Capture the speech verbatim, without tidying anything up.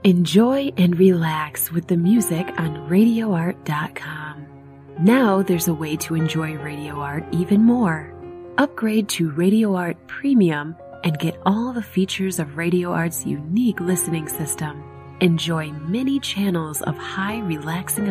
Enjoy and relax with the music on radio art dot com. Now there's a way to enjoy Radio Art even more. Upgrade to Radio Art Premium and get all the features of Radio Art's unique listening system. Enjoy many channels of high relaxing